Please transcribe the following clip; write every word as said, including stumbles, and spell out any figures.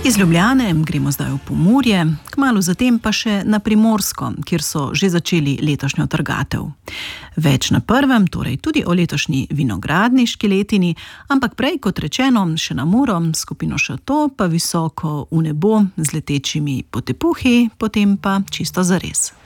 Iz Ljubljane gremo zdaj v Pomurje, kmalu zatem pa še na Primorsko, kjer so že začeli letošnjo trgatev. Več na prvem, torej tudi o letošnji vinogradniški letini, ampak prej kot rečeno še na Muro, skupino Šato pa visoko v nebo z letečimi potepuhi, potem pa čisto zares.